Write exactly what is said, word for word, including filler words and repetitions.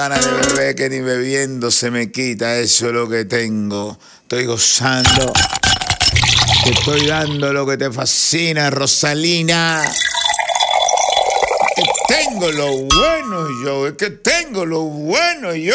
Ganas de beber que ni bebiendo se me quita, eso es lo que tengo. Estoy gozando, te estoy dando lo que te fascina, Rosalina. Es que tengo lo bueno yo, es que tengo lo bueno yo.